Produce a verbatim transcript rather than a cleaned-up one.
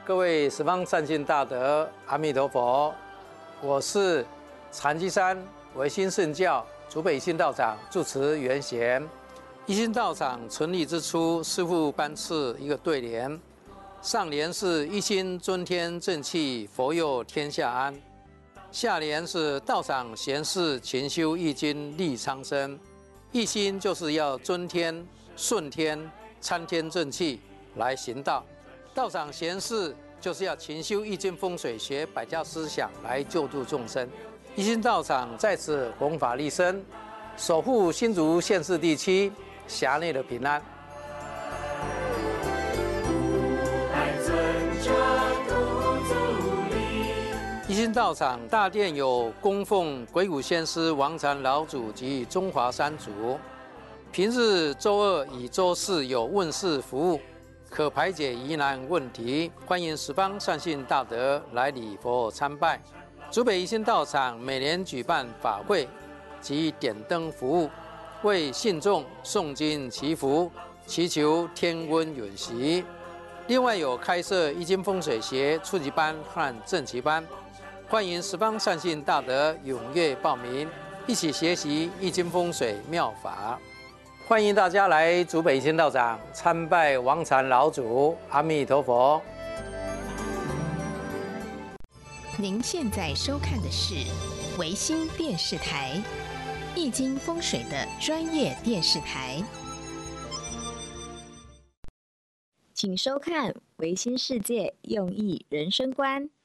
各位十方善信大德，阿弥陀佛！我是禅机山维新圣教竹北一心道场住持圆贤。一心道场成立之初，师父颁赐一个对联，上联是一心尊天正气，佛佑天下安；下联是道场贤士勤修易经利苍生。一心就是要尊天顺天参天正气来行道，道场贤士就是要勤修易经风水学百家思想来救度众生。一心道场在此弘法利生，守护新竹县市地区辖内的平安。一心道场大殿有供奉鬼谷先师、王禅老祖及中华三祖。平日周二以周四有问事服务，可排解疑难问题。欢迎十方善信大德来礼佛参拜。竹北一心道场每年举办法会及点灯服务，为信众诵经祈福，祈求天温允习。另外有开设易经风水学初级班和正级班，欢迎十方善信大德踊跃报名，一起学习易经风水妙法。欢迎大家来竹北一心道场参拜王禅老祖，阿弥陀佛。 您现在收看的是维新电视台，易经风水的专业电视台。 请收看维新世界用易人生观。